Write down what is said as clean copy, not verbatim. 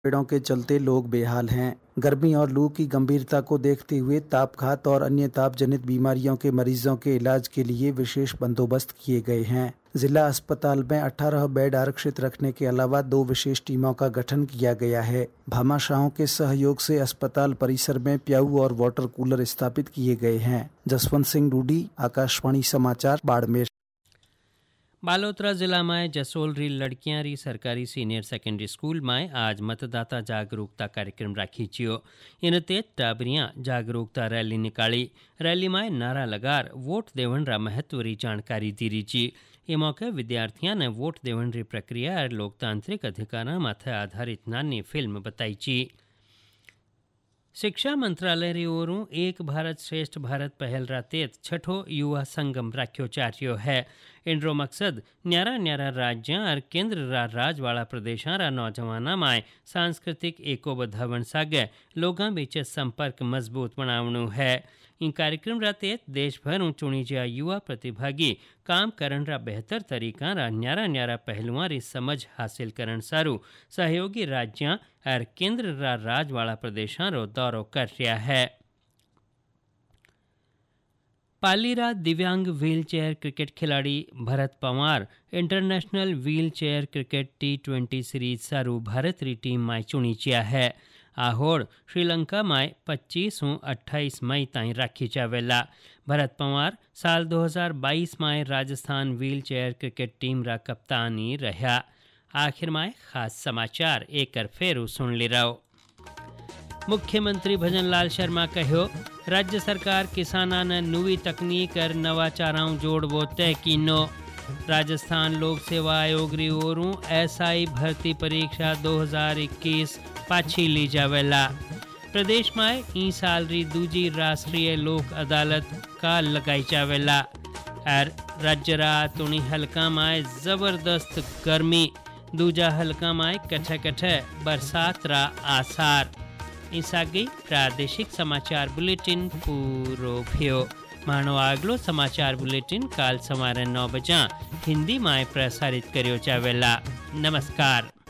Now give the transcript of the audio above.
पेड़ों के चलते लोग बेहाल हैं। गर्मी और लू की गंभीरता को देखते हुए तापघात और अन्य ताप जनित बीमारियों के मरीजों के इलाज के लिए विशेष बंदोबस्त किए गए हैं। जिला अस्पताल में 18 बेड आरक्षित रखने के अलावा 2 विशेष टीमों का गठन किया गया है। भामाशाहों के सहयोग से अस्पताल परिसर में प्याऊ और वाटर कूलर स्थापित किए गए हैं। जसवंत सिंह रूडी, आकाशवाणी समाचार, बाड़मेर। बालोतरा जिला में जसोलरी लड़कियां री सरकारी सीनियर सेकेंडरी स्कूल में आज मतदाता जागरूकता कार्यक्रम राखी छियो। इन तेज टाबरियां जागरूकता रैली निकाली। रैली में नारा लगार वोट देवन रा महत्व री जानकारी दी रही ची। ये मौके विद्यार्थियों ने वोट देवन री प्रक्रिया और लोकतांत्रिक अधिकारों माथे आधारित नानी फिल्म बताई ची। शिक्षा मंत्रालय री ओरों एक भारत श्रेष्ठ भारत पहल रा तेत छठो युवा संगम राख्यो चार्यो है। इनरो मकसद न्यारा न्यारा राज्यां और केंद्र रा राजवाड़ा प्रदेशां रा नौजवाना माय सांस्कृतिक एको बधावन सागे लोगां बीच संपर्क मजबूत बनावणु है। इन कार्यक्रम रा तेत देश भर चुनी जा युवा प्रतिभागी काम करन रा बेहतर तरीका रा न्यारा न्यारा पहलुआं री समझ हासिल करन सारू सहयोगी राज्यां और केंद्र रा राजवाड़ा प्रदेशां रो दौरो कर रहा है। पालीरा दिव्यांग व्हील चेयर क्रिकेट खिलाड़ी Bharat Panwar international wheel chair cricket T20 series सारू भारत री टीम में चुनी चिया है। आहोड़ श्रीलंका में 25-28 मई ताईं राखी जावेला। भरत पंवार साल 2022 में Rajasthan wheel chair cricket team रा कप्तानी रहा। आखिर में खास समाचार एक फेरू सुन ली रहो। मुख्यमंत्री भजनलाल शर्मा कहो राज्य सरकार किसाना ने नवी तकनीक और नवाचारों जोड़वो तय कीनो। राजस्थान लोक सेवा आयोग री ओरों SI भर्ती परीक्षा 2021 पाछी ली जावेला। प्रदेश में ई साल री दूजी राष्ट्रीय लोक अदालत काल लगाई जावेला। और राज्य रा तुणी हल्का में जबरदस्त गर्मी, दूजा हल्का में कठे कठे बरसात रा आसार। इसागी प्रादेशिक समाचार बुलेटिन पूरो भ्यो। मानो आगलो समाचार बुलेटिन काल सवारे 9 बजे हिंदी में प्रसारित कर्यो जावेला। नमस्कार।